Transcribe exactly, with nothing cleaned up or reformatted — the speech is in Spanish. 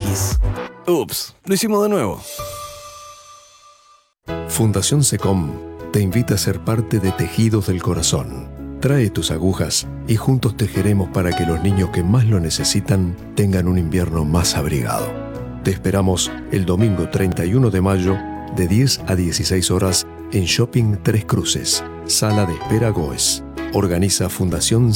X. Ups, lo hicimos de nuevo. Fundación SECOM te invita a ser parte de Tejidos del Corazón. Trae tus agujas y juntos tejeremos para que los niños que más lo necesitan tengan un invierno más abrigado. Te esperamos el domingo treinta y uno de mayo de diez a dieciséis horas en Shopping Tres Cruces, Sala de Espera Goes. Organiza Fundación